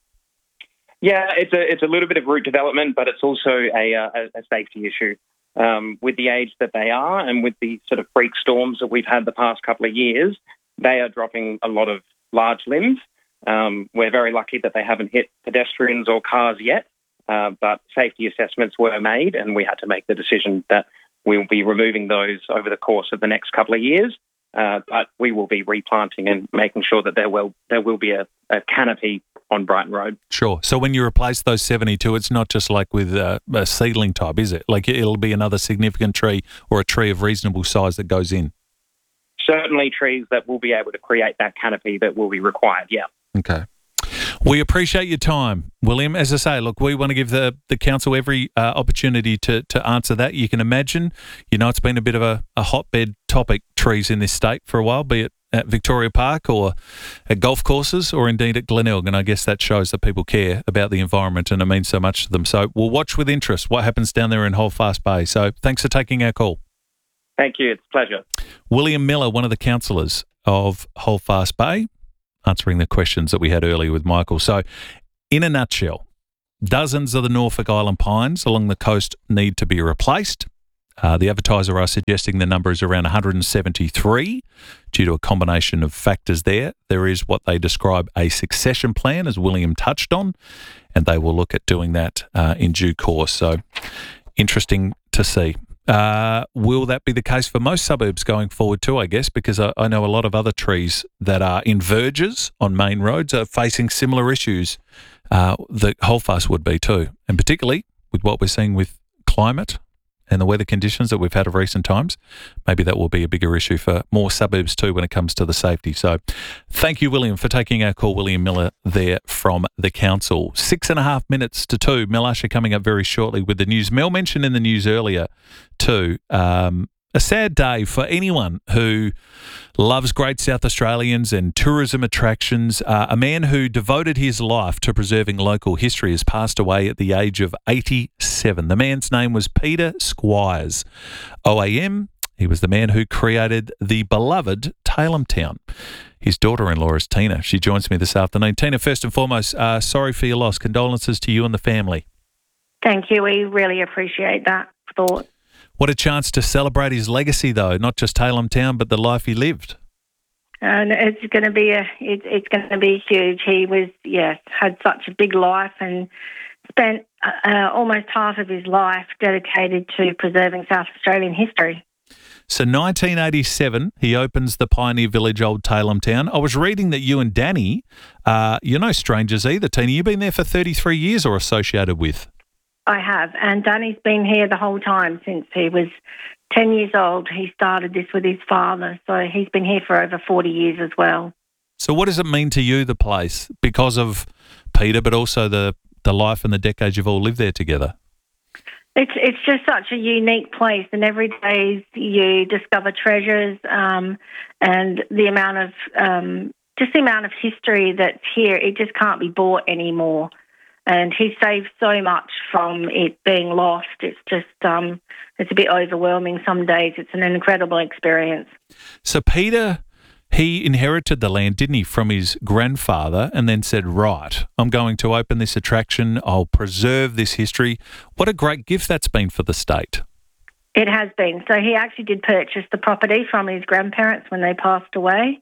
Yeah, it's a little bit of root development, but it's also a safety issue. With the age that they are and with the sort of freak storms that we've had the past couple of years, they are dropping a lot of large limbs. We're very lucky that they haven't hit pedestrians or cars yet. But safety assessments were made and we had to make the decision that we'll be removing those over the course of the next couple of years. but we will be replanting and making sure that there will be a canopy on Brighton Road. Sure. So when you replace those 72, it's not just like with a seedling type, is it? Like it'll be another significant tree or a tree of reasonable size that goes in? Certainly trees that will be able to create that canopy that will be required, yeah. Okay. We appreciate your time, William. As I say, look, we want to give the council every opportunity to answer that. You can imagine, it's been a bit of a hotbed topic, trees in this state for a while, be it at Victoria Park or at golf courses or indeed at Glenelg. And I guess that shows that people care about the environment and it means so much to them. So we'll watch with interest what happens down there in Holdfast Bay. So thanks for taking our call. Thank you. It's a pleasure. William Miller, one of the councillors of Holdfast Bay, answering the questions that we had earlier with Michael. So in a nutshell, dozens of the Norfolk Island pines along the coast need to be replaced. The advertiser are suggesting the number is around 173 due to a combination of factors there. There is what they describe a succession plan, as William touched on, and they will look at doing that in due course. So interesting to see. Will that be the case for most suburbs going forward too, I guess, because I know a lot of other trees that are in verges on main roads are facing similar issues that Holdfast would be too, and particularly with what we're seeing with climate and the weather conditions that we've had of recent times, maybe that will be a bigger issue for more suburbs too when it comes to the safety. So thank you, William, for taking our call. William Miller there from the council. 6.5 minutes to 2. Mel Usher coming up very shortly with the news. Mel mentioned in the news earlier too, a sad day for anyone who loves great South Australians and tourism attractions. A man who devoted his life to preserving local history has passed away at the age of 87. The man's name was Peter Squires, OAM. He was the man who created the beloved Tailem Town. His daughter-in-law is Tina. She joins me this afternoon. Tina, first and foremost, sorry for your loss. Condolences to you and the family. Thank you. We really appreciate that thought. What a chance to celebrate his legacy, though, not just Tailem Town, but the life he lived. And it's going to be it's going to be huge. He was, had such a big life and spent almost half of his life dedicated to preserving South Australian history. So 1987, he opens the pioneer village Old Tailem Town. I was reading that you and Danny, you're no strangers either, Tina. You've been there for 33 years or associated with. I have, and Danny's been here the whole time since he was 10 years old. He started this with his father, so he's been here for over 40 years as well. So what does it mean to you, the place, because of Peter, but also the life and the decades you've all lived there together? It's just such a unique place, and every day you discover treasures, and the amount of history that's here, it just can't be bought anymore. And he saved so much from it being lost. It's just, it's a bit overwhelming some days. It's an incredible experience. So Peter, he inherited the land, didn't he, from his grandfather, and then said, right, I'm going to open this attraction. I'll preserve this history. What a great gift that's been for the state. It has been. So he actually did purchase the property from his grandparents when they passed away.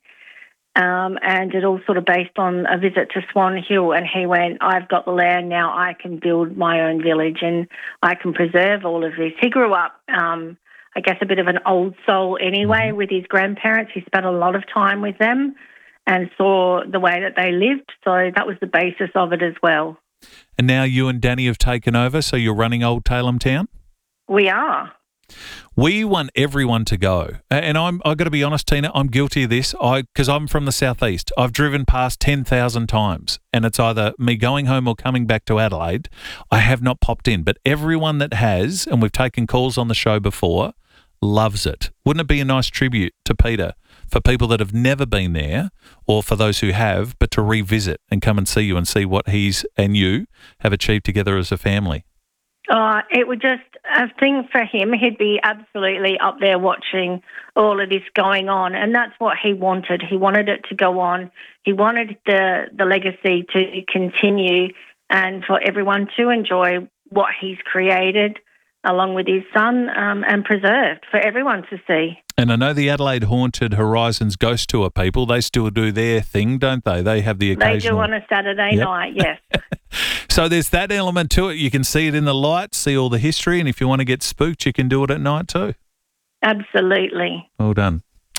And it all sort of based on a visit to Swan Hill, and he went, I've got the land now, I can build my own village and I can preserve all of this. He grew up, I guess, a bit of an old soul anyway with his grandparents. He spent a lot of time with them and saw the way that they lived, so that was the basis of it as well. And now you and Danny have taken over, so you're running Old Tailem Town? We are. We want everyone to go. And I've got to be honest, Tina, I'm guilty of this because I'm from the southeast. I've driven past 10,000 times and it's either me going home or coming back to Adelaide. I have not popped in, but everyone that has, and we've taken calls on the show before, loves it. Wouldn't it be a nice tribute to Peter for people that have never been there or for those who have, but to revisit and come and see you and see what he's and you have achieved together as a family? It would just, a thing for him, he'd be absolutely up there watching all of this going on, and that's what he wanted. He wanted it to go on. He wanted the legacy to continue and for everyone to enjoy what he's created along with his son and preserved for everyone to see. And I know the Adelaide Haunted Horizons Ghost Tour people, they still do their thing, don't they? They have the occasional... They do on a Saturday night, yes. So there's that element to it. You can see it in the lights, see all the history, and if you want to get spooked, you can do it at night too. Absolutely. Well done.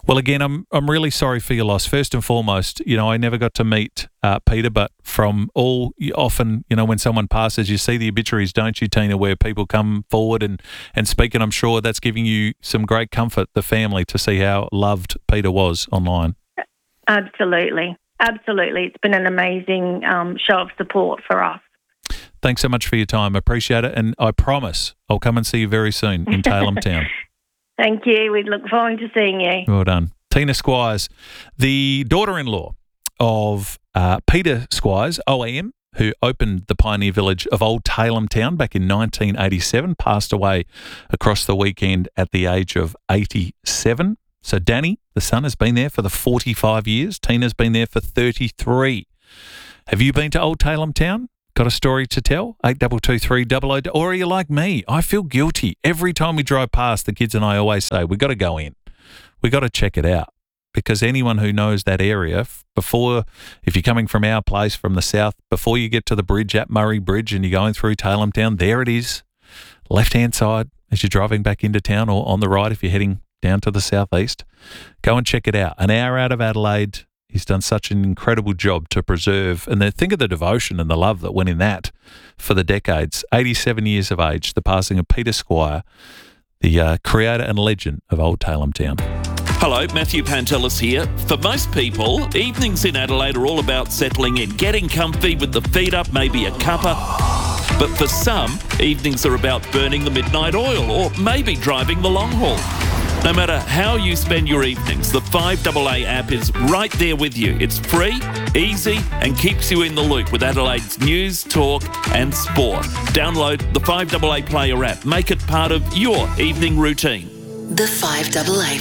Well, again, I'm really sorry for your loss. First and foremost, I never got to meet Peter, but from often, when someone passes, you see the obituaries, don't you, Tina, where people come forward and speak, and I'm sure that's giving you some great comfort, the family, to see how loved Peter was online. Absolutely. It's been an amazing show of support for us. Thanks so much for your time. I appreciate it, and I promise I'll come and see you very soon in Tailem Town. Thank you. We look forward to seeing you. Well done. Tina Squires, the daughter-in-law of Peter Squires, OAM, who opened the pioneer village of Old Tailem Town back in 1987, passed away across the weekend at the age of 87. So Danny, the son, has been there for the 45 years. Tina's been there for 33. Have you been to Old Tailem Town? Got a story to tell? 822300. Or are you like me? I feel guilty. Every time we drive past, the kids and I always say, we got to go in. We got to check it out. Because anyone who knows that area, if you're coming from our place, from the south, before you get to the bridge at Murray Bridge and you're going through Tailem Town, there it is, left-hand side as you're driving back into town, or on the right if you're heading down to the southeast. Go and check it out. An hour out of Adelaide. He's done such an incredible job to preserve, and think of the devotion and the love that went in that for the decades. 87 years of age, the passing of Peter Squire, the creator and legend of Old Tailem Town. Hello, Matthew Pantelis here. For most people, evenings in Adelaide are all about settling in, getting comfy with the feet up, maybe a cuppa. But for some, evenings are about burning the midnight oil or maybe driving the long haul. No matter how you spend your evenings, the 5AA app is right there with you. It's free, easy, and keeps you in the loop with Adelaide's news, talk, and sport. Download the 5AA Player app. Make it part of your evening routine. The 5AA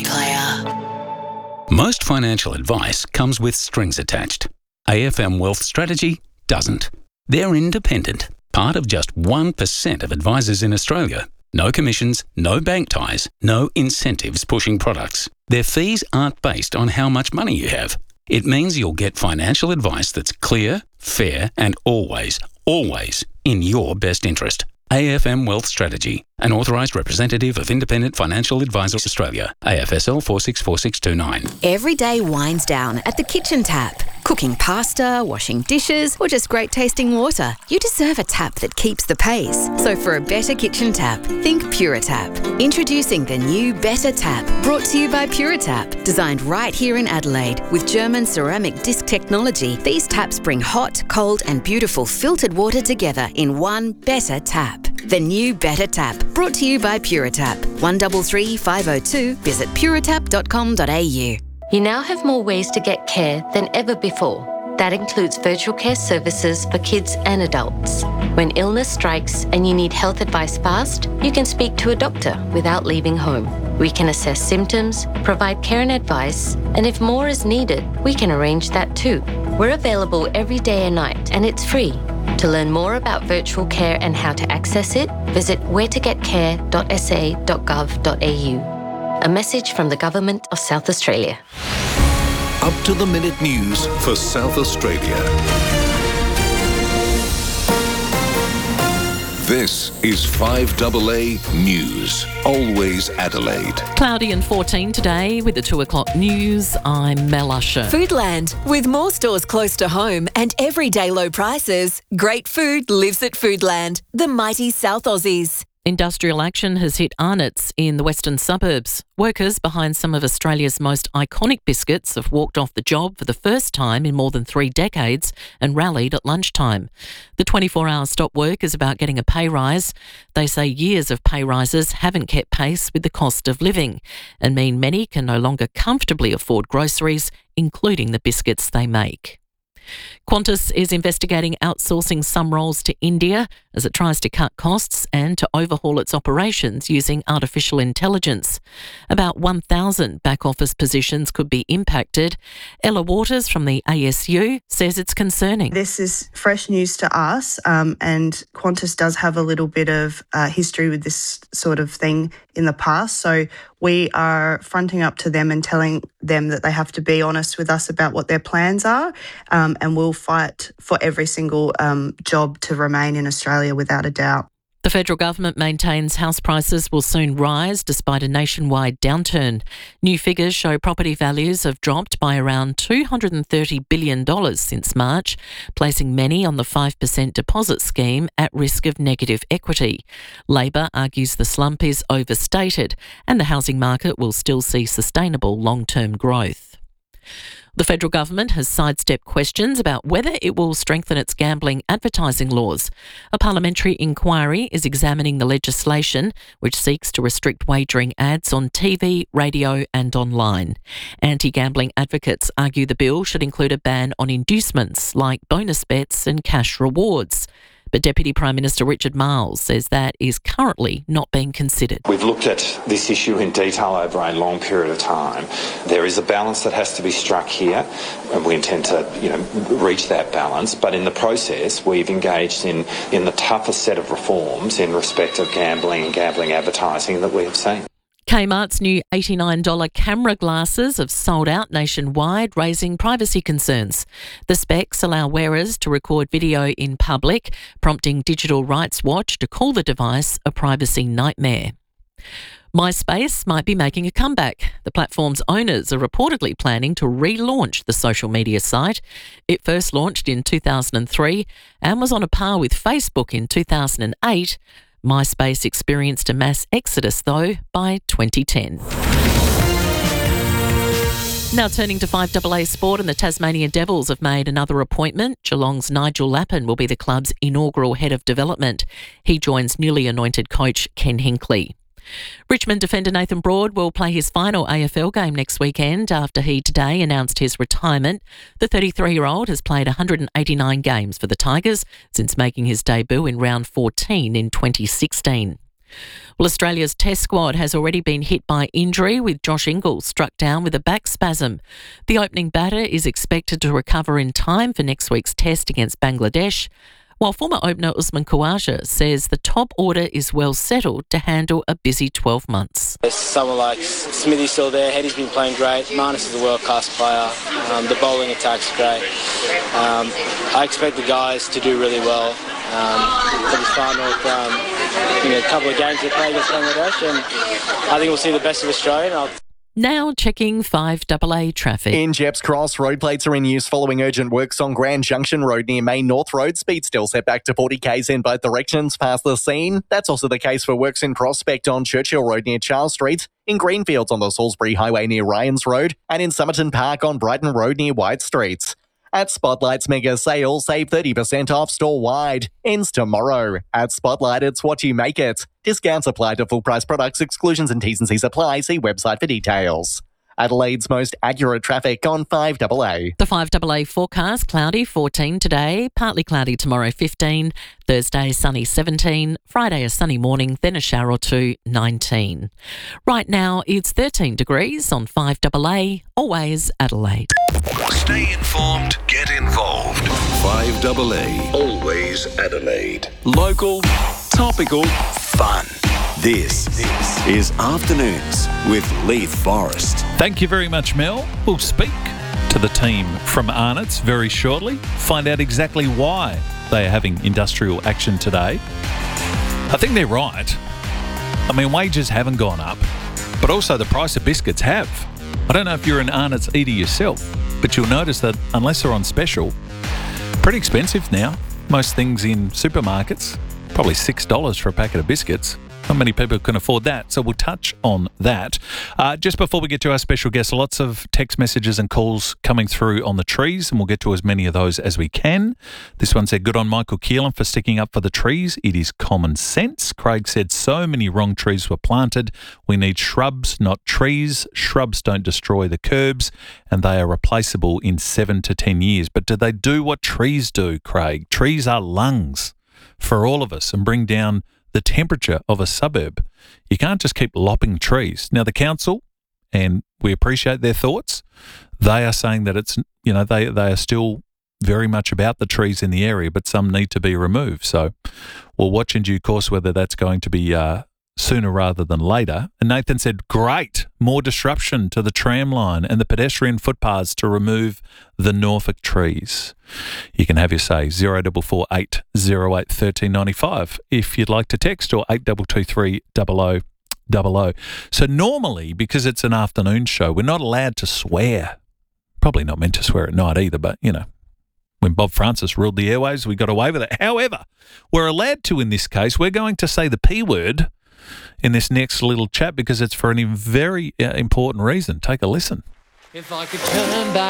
Player. Most financial advice comes with strings attached. AFM Wealth Strategy doesn't. They're independent, part of just 1% of advisors in Australia. No commissions, no bank ties, no incentives pushing products. Their fees aren't based on how much money you have. It means you'll get financial advice that's clear, fair, and always in your best interest. AFM Wealth Strategy, an authorised representative of Independent Financial Advisors Australia, AFSL 464629. Every day winds down at the kitchen tap. Cooking pasta, washing dishes, or just great tasting water. You deserve a tap that keeps the pace. So for a better kitchen tap, think Puritap. Introducing the new Better Tap, brought to you by Puritap. Designed right here in Adelaide with German ceramic disc technology, these taps bring hot, cold and beautiful filtered water together in one better tap. The new Better Tap, brought to you by Puritap. 133 502. Visit puritap.com.au. You now have more ways to get care than ever before. That includes virtual care services for kids and adults. When illness strikes and you need health advice fast, you can speak to a doctor without leaving home. We can assess symptoms, provide care and advice, and if more is needed, we can arrange that too. We're available every day and night, and it's free. To learn more about virtual care and how to access it, visit whereToGetCare.sa.gov.au. A message from the Government of South Australia. Up-to-the-minute news for South Australia. This is 5AA News. Always Adelaide. Cloudy and 14 today with the 2 o'clock news. I'm Mel Usher. Foodland. With more stores close to home and everyday low prices, great food lives at Foodland, the mighty South Aussies. Industrial action has hit Arnott's in the western suburbs. Workers behind some of Australia's most iconic biscuits have walked off the job for the first time in more than 3 decades and rallied at lunchtime. The 24-hour stop work is about getting a pay rise. They say years of pay rises haven't kept pace with the cost of living and mean many can no longer comfortably afford groceries, including the biscuits they make. Qantas is investigating outsourcing some roles to India as it tries to cut costs and to overhaul its operations using artificial intelligence. About 1,000 back-office positions could be impacted. Ella Waters from the ASU says it's concerning. This is fresh news to us, and Qantas does have a little bit of history with this sort of thing in the past, so we are fronting up to them and telling them that they have to be honest with us about what their plans are, and we'll fight for every single job to remain in Australia without a doubt. The federal government maintains house prices will soon rise despite a nationwide downturn. New figures show property values have dropped by around $230 billion since March, placing many on the 5% deposit scheme at risk of negative equity. Labor argues the slump is overstated and the housing market will still see sustainable long-term growth. The federal government has sidestepped questions about whether it will strengthen its gambling advertising laws. A parliamentary inquiry is examining the legislation which seeks to restrict wagering ads on TV, radio and online. Anti-gambling advocates argue the bill should include a ban on inducements like bonus bets and cash rewards. But Deputy Prime Minister Richard Marles says that is currently not being considered. We've looked at this issue in detail over a long period of time. There is a balance that has to be struck here, and we intend to, reach that balance. But in the process, we've engaged in the toughest set of reforms in respect of gambling and gambling advertising that we have seen. Kmart's new $89 camera glasses have sold out nationwide, raising privacy concerns. The specs allow wearers to record video in public, prompting Digital Rights Watch to call the device a privacy nightmare. MySpace might be making a comeback. The platform's owners are reportedly planning to relaunch the social media site. It first launched in 2003 and was on a par with Facebook in 2008. MySpace experienced a mass exodus, though, by 2010. Now turning to 5AA Sport, and the Tasmania Devils have made another appointment. Geelong's Nigel Lappin will be the club's inaugural head of development. He joins newly anointed coach Ken Hinkley. Richmond defender Nathan Broad will play his final AFL game next weekend after he today announced his retirement. The 33-year-old has played 189 games for the Tigers since making his debut in round 14 in 2016. Well, Australia's Test squad has already been hit by injury, with Josh Ingles struck down with a back spasm. The opening batter is expected to recover in time for next week's Test against Bangladesh, while former opener Usman Khawaja says the top order is well settled to handle a busy 12 months. Someone like Smithy's still there, Hedy's been playing great, Marnus is a world-class player, the bowling attack's great. I expect the guys to do really well for this final. A couple of games they play against Bangladesh, and I think we'll see the best of Australia. Now checking 5AA traffic. In Jeps Cross, road plates are in use following urgent works on Grand Junction Road near Main North Road. Speed still set back to 40 k's in both directions past the scene. That's also the case for works in Prospect on Churchill Road near Charles Street, in Greenfields on the Salisbury Highway near Ryans Road, and in Somerton Park on Brighton Road near White Street. At Spotlight's mega sale, save 30% off store-wide. Ends tomorrow. At Spotlight, it's what you make it. Discounts apply to full-price products. Exclusions and T's and C's apply. See website for details. Adelaide's most accurate traffic on 5AA. The 5AA forecast: cloudy 14 today, partly cloudy tomorrow 15, Thursday sunny 17, Friday a sunny morning, then a shower or two 19. Right now it's 13 degrees on 5AA, always Adelaide. Stay informed, get involved. 5AA, always Adelaide. Local, topical, fun. This is Afternoons with Leith Forrest. Thank you very much, Mel. We'll speak to the team from Arnott's very shortly, find out exactly why they are having industrial action today. I think they're right. I mean, wages haven't gone up, but also the price of biscuits have. I don't know if you're an Arnott's eater yourself, but you'll notice that unless they're on special, pretty expensive now. Most things in supermarkets, probably $6 for a packet of biscuits. Not many people can afford that, so we'll touch on that. Just before we get to our special guest, lots of text messages and calls coming through on the trees, and we'll get to as many of those as we can. This one said, good on Michael Keelan for sticking up for the trees. It is common sense. Craig said, so many wrong trees were planted. We need shrubs, not trees. Shrubs don't destroy the curbs, and they are replaceable in 7 to 10 years. But do they do what trees do, Craig? Trees are lungs for all of us and bring down the temperature of a suburb. You can't just keep lopping trees. Now, the council, and we appreciate their thoughts, they are saying that it's, they are still very much about the trees in the area, but some need to be removed. So we'll watch in due course whether that's going to be sooner rather than later. And Nathan said, great, more disruption to the tram line and the pedestrian footpaths to remove the Norfolk trees. You can have your say, 0448 08 1395 if you'd like to text, or 8223 0000. So normally, because it's an afternoon show, we're not allowed to swear. Probably not meant to swear at night either, but, you know, when Bob Francis ruled the airwaves, we got away with it. However, we're allowed to in this case. We're going to say the P word in this next little chat because it's for a very important reason. Take a listen. If I could turn back